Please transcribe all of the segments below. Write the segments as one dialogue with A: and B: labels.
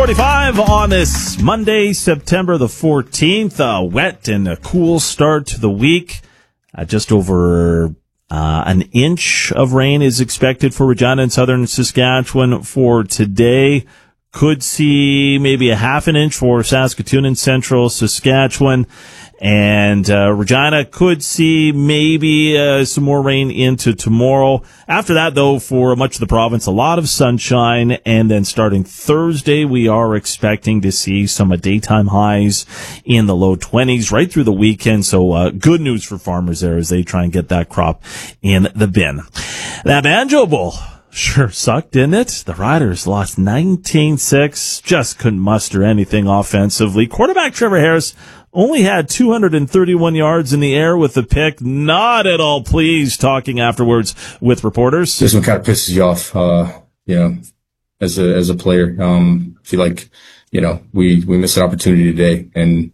A: 45 on this Monday, September the 14th. A wet and a cool start to the week. Just over an inch of rain is expected for Regina and southern Saskatchewan for today. Could see maybe a half an inch for Saskatoon and central Saskatchewan. And Regina could see maybe some more rain into tomorrow. After that, though, for much of the province, a lot of sunshine. And then starting Thursday, we are expecting to see some daytime highs in the low 20s right through the weekend. So good news for farmers there as they try and get that crop in the bin. That Banjo Bowl sure sucked, didn't it? The Riders lost 19-6, just couldn't muster anything offensively. Quarterback Trevor Harris only had 231 yards in the air with the pick. Not at all pleased talking afterwards with reporters.
B: This one kind of pisses you off, as a player. Feel like, we missed an opportunity today, and,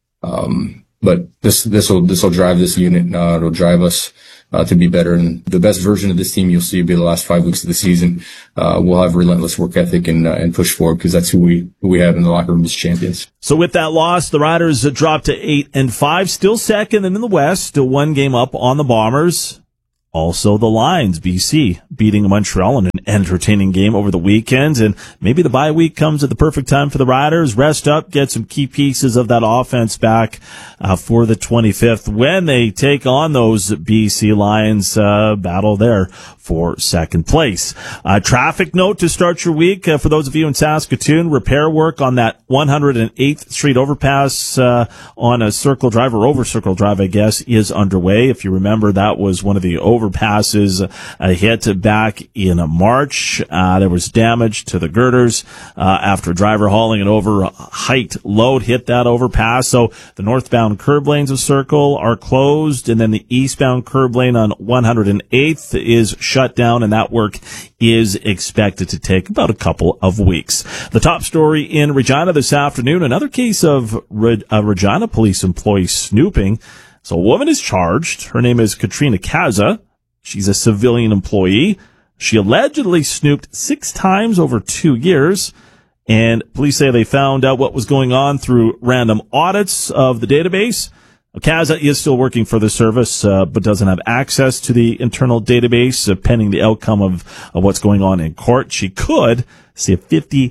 B: but this will drive this unit. It'll drive us to be better, and the best version of this team you'll see will be the last 5 weeks of the season. We'll have relentless work ethic and push forward, because that's who we have in the locker room as champions.
A: So with that loss, the Riders dropped to 8-5, still second in the West, still one game up on the Bombers. Also the Lions, BC, beating Montreal in an entertaining game over the weekend. And maybe the bye week comes at the perfect time for the Riders. Rest up, get some key pieces of that offense back for the 25th when they take on those BC Lions, battle there for second place. Traffic note to start your week for those of you in Saskatoon. Repair work on that 108th Street overpass on a Circle Drive, or over Circle Drive, I guess, is underway. If you remember, that was one of the overpasses hit back in March. There was damage to the girders after a driver hauling an over-height load hit that overpass. So the northbound curb lanes of Circle are closed, and then the eastbound curb lane on 108th is shut down, and that work is expected to take about a couple of weeks. The top story in Regina this afternoon, another case of a Regina police employee snooping. So a woman is charged. Her name is Katrina Kaza. She's a civilian employee. She allegedly snooped 6 times over 2 years, and police say they found out what was going on through random audits of the database. Kaza is still working for the service, but doesn't have access to the internal database, pending the outcome of what's going on in court. She could see a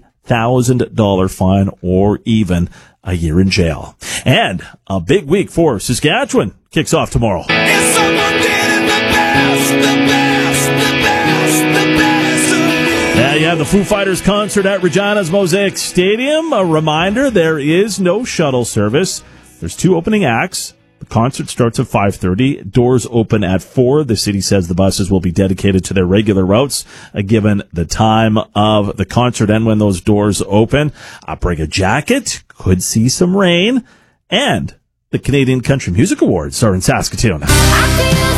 A: $50,000 fine or even a year in jail. And a big week for Saskatchewan kicks off tomorrow.
C: If someone did it the best, the best, the best, the best.
A: Yeah, you have the Foo Fighters concert at Regina's Mosaic Stadium. A reminder, there is no shuttle service. There's 2 opening acts. The concert starts at 5:30. Doors open at 4. The city says the buses will be dedicated to their regular routes, given the time of the concert and when those doors open. Bring a jacket. Could see some rain. And the Canadian Country Music Awards are in Saskatoon.